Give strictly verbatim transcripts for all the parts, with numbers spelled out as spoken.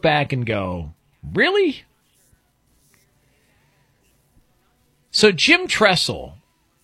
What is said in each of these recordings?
back and go, really? So Jim Tressel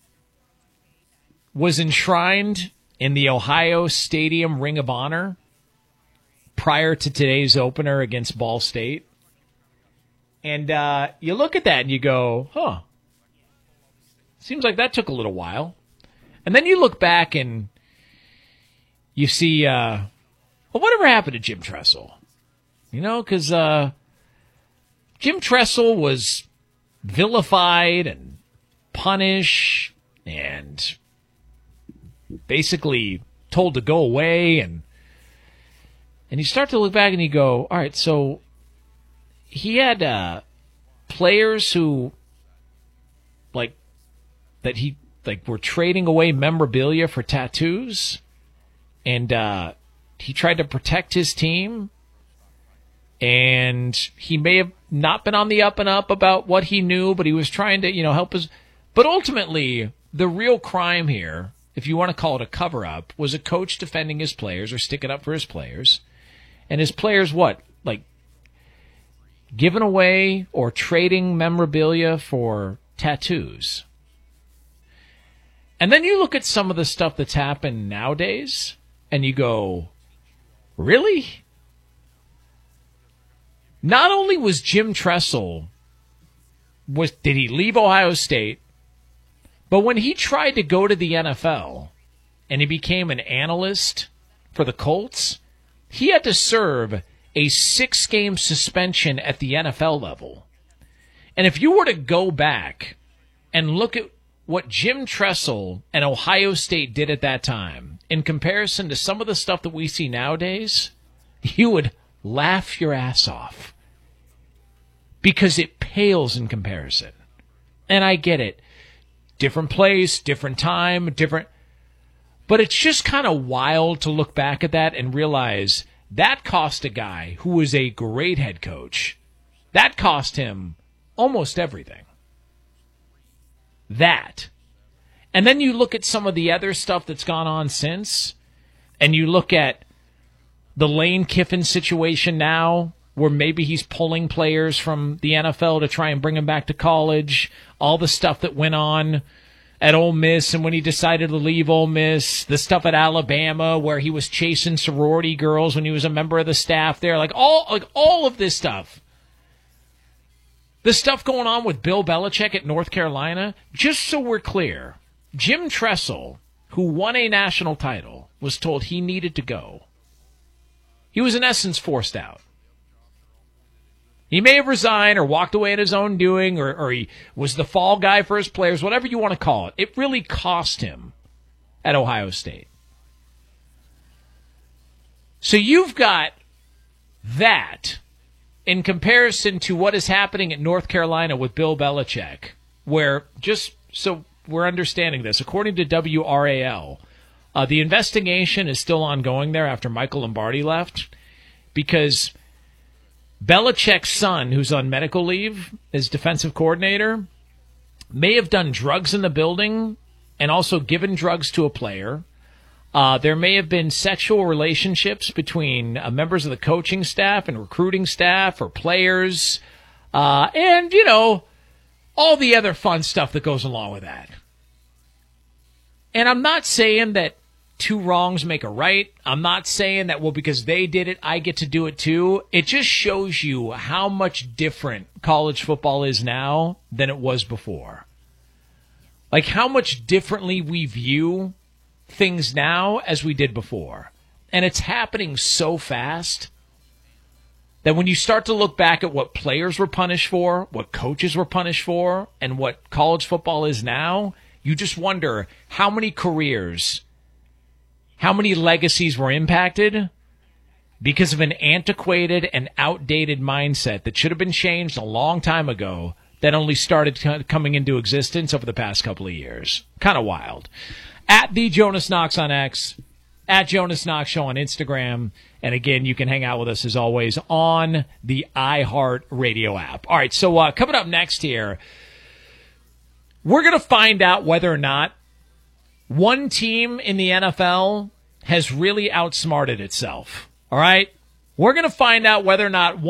was enshrined in the Ohio Stadium Ring of Honor prior to today's opener against Ball State. And uh, you look at that and you go, huh, seems like that took a little while. And then you look back and you see, uh, well, whatever happened to Jim Tressel? You know, because uh, Jim Tressel was vilified and punished and basically told to go away. And and you start to look back and you go, all right, so he had uh, players who, like, that he, like, were trading away memorabilia for tattoos. And uh, he tried to protect his team. And he may have not been on the up and up about what he knew, but he was trying to, you know, help his. But ultimately, the real crime here, if you want to call it a cover-up, was a coach defending his players or sticking up for his players. And his players, what? Like, giving away or trading memorabilia for tattoos. And then you look at some of the stuff that's happened nowadays, and you go, really? Not only was Jim Tressel, was did he leave Ohio State, but when he tried to go to the N F L and he became an analyst for the Colts, he had to serve a six-game suspension at the N F L level. And if you were to go back and look at what Jim Tressel and Ohio State did at that time in comparison to some of the stuff that we see nowadays, you would laugh your ass off because it pales in comparison. And I get it. Different place, different time, different. But it's just kind of wild to look back at that and realize that cost a guy who was a great head coach. That cost him almost everything. That. And then you look at some of the other stuff that's gone on since, and you look at the Lane Kiffin situation now, where maybe he's pulling players from the N F L to try and bring them back to college, all the stuff that went on at Ole Miss and when he decided to leave Ole Miss, the stuff at Alabama where he was chasing sorority girls when he was a member of the staff there, like all like all of this stuff. The stuff going on with Bill Belichick at North Carolina, just so we're clear, Jim Tressel, who won a national title, was told he needed to go. He was, in essence, forced out. He may have resigned or walked away at his own doing, or, or he was the fall guy for his players, whatever you want to call it. It really cost him at Ohio State. So you've got that in comparison to what is happening at North Carolina with Bill Belichick, where, just so we're understanding this, according to W R A L, uh, the investigation is still ongoing there after Michael Lombardi left, because Belichick's son, who's on medical leave as defensive coordinator, may have done drugs in the building and also given drugs to a player. Uh, there may have been sexual relationships between uh, members of the coaching staff and recruiting staff or players. Uh, and, you know, all the other fun stuff that goes along with that. And I'm not saying that two wrongs make a right. I'm not saying that, well, because they did it, I get to do it too. It just shows you how much different college football is now than it was before. Like how much differently we view things now as we did before. And it's happening so fast that when you start to look back at what players were punished for, what coaches were punished for, and what college football is now, you just wonder how many careers, how many legacies were impacted because of an antiquated and outdated mindset that should have been changed a long time ago that only started c- coming into existence over the past couple of years. Kind of wild. At the Jonas Knox on X, at Jonas Knox Show on Instagram. And again, you can hang out with us as always on the iHeart Radio app. All right, so uh, coming up next here, we're going to find out whether or not one team in the N F L has really outsmarted itself. All right? We're going to find out whether or not